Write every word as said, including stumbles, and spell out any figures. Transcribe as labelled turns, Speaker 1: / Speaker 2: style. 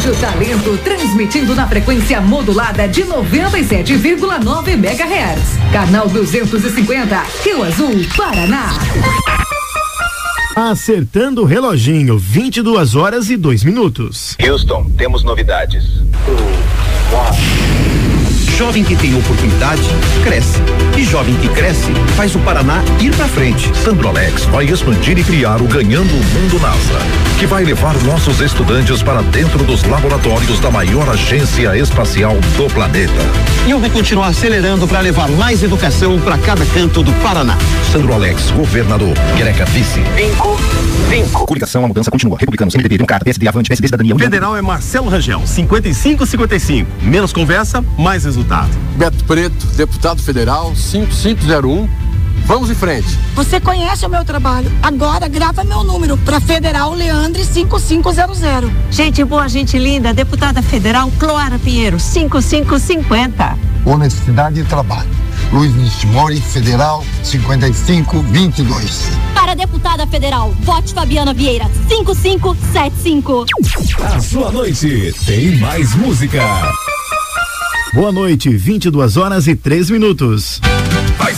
Speaker 1: Rádio Talento, transmitindo na frequência modulada de noventa e sete vírgula nove megahertz. Canal duzentos e cinquenta, Rio Azul, Paraná.
Speaker 2: Acertando o reloginho, vinte e duas horas e dois minutos.
Speaker 3: Houston, temos novidades.
Speaker 4: Jovem que tem oportunidade, cresce. E jovem que cresce, faz o Paraná ir pra frente.
Speaker 5: Sandrolex vai expandir e criar o Ganhando o Mundo NASA, que vai levar nossos estudantes para dentro dos laboratórios da maior agência espacial do planeta.
Speaker 4: E eu vou continuar acelerando para levar mais educação para cada canto do Paraná.
Speaker 5: Sandrolex, governador, Greca vice.
Speaker 3: Cinco, cinco.
Speaker 5: Coligação, a mudança continua. Republicanos, M D B, Democrata, P S D, Avante, P S D, Cidadania.
Speaker 6: Federal é Marcelo Rangel, cinquenta e cinco cinquenta e cinco. Menos conversa, mais resultado.
Speaker 7: Beto Preto, deputado federal, cinco cinco zero um. Vamos em frente.
Speaker 8: Você conhece o meu trabalho. Agora grava meu número para Federal Leandre cinco cinco zero zero.
Speaker 9: Gente boa, gente linda, deputada federal Cloara Pinheiro, cinco cinco cinco zero.
Speaker 10: Honestidade e trabalho. Luiz Nistimori, Federal, cinquenta e cinco vinte e dois.
Speaker 11: Para deputada federal, vote Fabiana Vieira, cinco cinco sete cinco.
Speaker 12: A sua noite tem mais música.
Speaker 2: Boa noite, vinte e duas horas e três minutos.